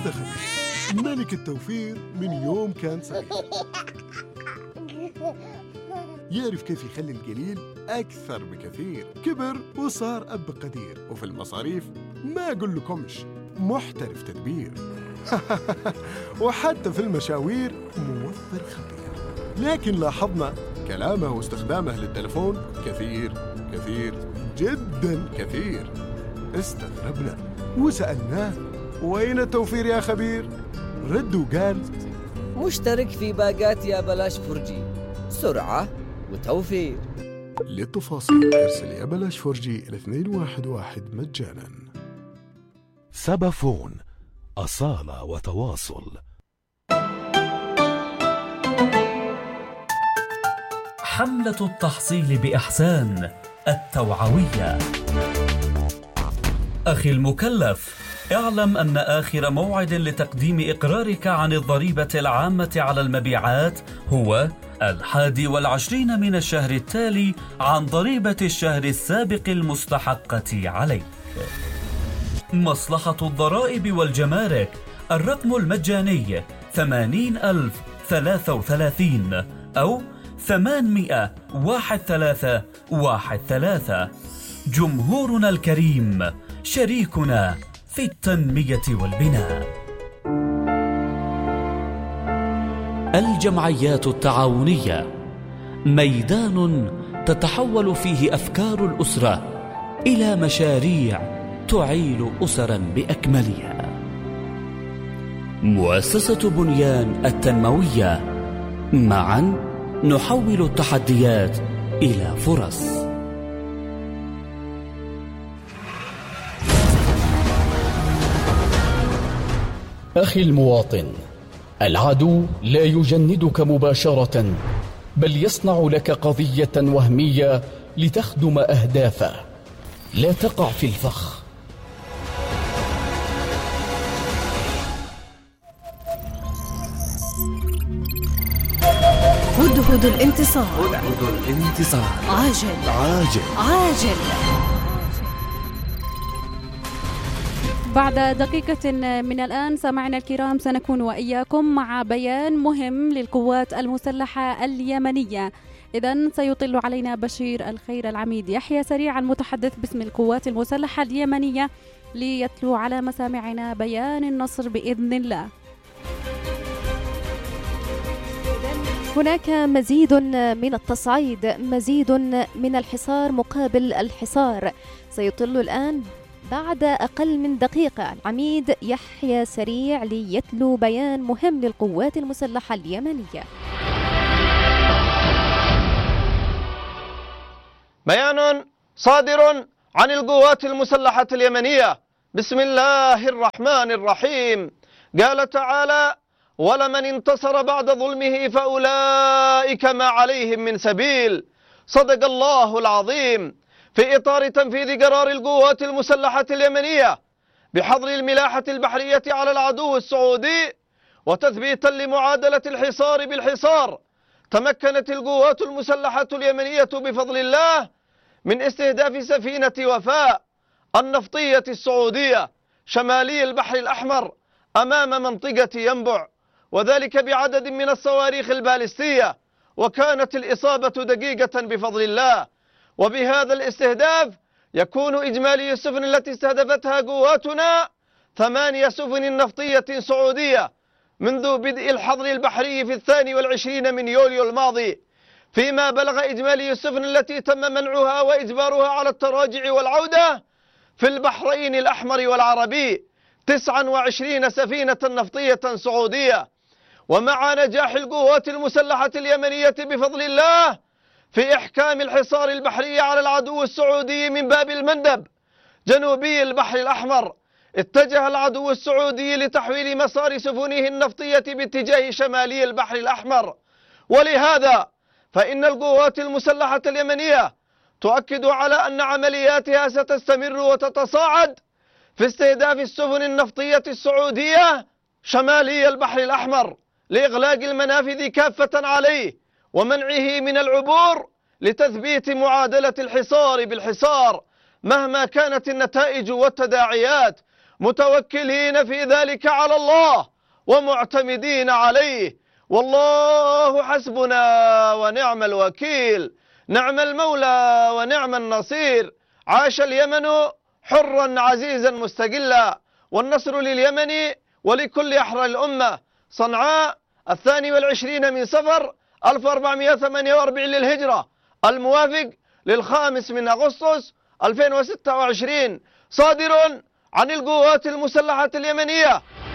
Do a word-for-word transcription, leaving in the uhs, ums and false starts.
هذا خبير ملك التوفير من يوم كان صغير، يعرف كيف يخلي القليل أكثر بكثير. كبر وصار أب قدير، وفي المصاريف ما أقول لكمش محترف تدبير. وحتى في المشاوير موفر خبير. لكن لاحظنا كلامه واستخدامه للتلفون كثير كثير جدا كثير. استغربنا وسألناه وين التوفير يا خبير؟ رد وقال مشترك في باقات يا بلاش فرجي، سرعة وتوفير. للتفاصيل ارسل يا بلاش فرجي إلى اثنين واحد واحد مجانا. سبافون، أصالة وتواصل. حملة التحصيل بإحسان التوعوية. أخي المكلف، اعلم أن آخر موعد لتقديم إقرارك عن الضريبة العامة على المبيعات هو الحادي والعشرين من الشهر التالي عن ضريبة الشهر السابق المستحقة عليك. مصلحة الضرائب والجمارك، الرقم المجاني ثمانين ألف ثلاثة وثلاثين أو ثمانمائة واحد ثلاثة واحد ثلاثة. جمهورنا الكريم شريكنا في التنمية والبناء. الجمعيات التعاونية ميدان تتحول فيه أفكار الأسرة إلى مشاريع تعيل أسرا بأكملها. مؤسسة بنيان التنموية، معا نحول التحديات إلى فرص. أخي المواطن، العدو لا يجندك مباشرة، بل يصنع لك قضية وهمية لتخدم أهدافه. لا تقع في الفخ. هدهد الانتصار. هدهد الانتصار. عاجل عاجل عاجل. بعد دقيقة من الآن سمعنا الكرام سنكون وإياكم مع بيان مهم للقوات المسلحة اليمنية. إذن سيطل علينا بشير الخير العميد يحيى سريع المتحدث باسم القوات المسلحة اليمنية ليتلو على مسامعنا بيان النصر بإذن الله. هناك مزيد من التصعيد، مزيد من الحصار مقابل الحصار. سيطل الآن بعد أقل من دقيقة العميد يحيى سريع ليتلو بيان مهم للقوات المسلحة اليمنية. بيان صادر عن القوات المسلحة اليمنية بسم الله الرحمن الرحيم. قال تعالى: ولمن انتصر بعد ظلمه فأولئك ما عليهم من سبيل. صدق الله العظيم. في إطار تنفيذ قرار القوات المسلحة اليمنية بحظر الملاحة البحرية على العدو السعودي وتثبيتا لمعادلة الحصار بالحصار، تمكنت القوات المسلحة اليمنية بفضل الله من استهداف سفينة وفاء النفطية السعودية شمالي البحر الأحمر أمام منطقة ينبع، وذلك بعدد من الصواريخ البالستية، وكانت الإصابة دقيقة بفضل الله. وبهذا الاستهداف يكون إجمالي السفن التي استهدفتها قواتنا ثمانية سفن نفطية سعودية منذ بدء الحظر البحري في الثاني والعشرين من يوليو الماضي، فيما بلغ إجمالي السفن التي تم منعها وإجبارها على التراجع والعودة في البحرين الأحمر والعربي تسعة وعشرين سفينة نفطية سعودية. ومع نجاح القوات المسلحة اليمنية بفضل الله في إحكام الحصار البحري على العدو السعودي من باب المندب جنوبي البحر الأحمر، اتجه العدو السعودي لتحويل مسار سفنه النفطية باتجاه شمالي البحر الأحمر. ولهذا فإن القوات المسلحة اليمنية تؤكد على أن عملياتها ستستمر وتتصاعد في استهداف السفن النفطية السعودية شمالي البحر الأحمر لإغلاق المنافذ كافة عليه ومنعه من العبور لتثبيت معادلة الحصار بالحصار مهما كانت النتائج والتداعيات. متوكلين في ذلك على الله ومعتمدين عليه، والله حسبنا ونعم الوكيل، نعم المولى ونعم النصير. عاش اليمن حرا عزيزا مستقلا، والنصر لليمن ولكل أحرار الأمة. صنعاء الثاني والعشرين من صفر ألف وأربعمائة وثمانية وأربعين للهجرة، الموافق للخامس من أغسطس ألفين وستة وعشرين، صادر عن القوات المسلحة اليمنية.